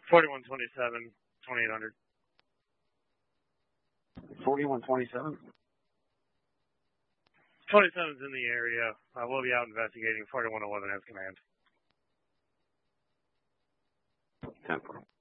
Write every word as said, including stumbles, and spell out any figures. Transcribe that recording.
forty-one twenty-seven, twenty-eight hundred. forty-one twenty-seven? twenty-seven's in the area. Uh, we'll be out investigating. forty-one eleven has command. ten four.